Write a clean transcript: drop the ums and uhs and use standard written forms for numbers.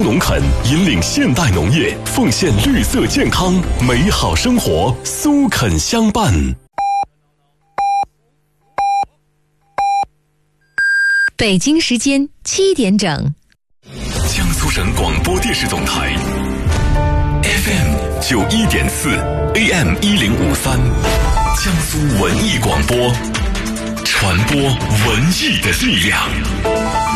农垦引领现代农业，奉献绿色健康美好生活，苏垦相伴。 北京时间7点整， 江苏省广播电视总台 FM 91.4 AM 1053，江苏文艺广播，传播文艺的力量。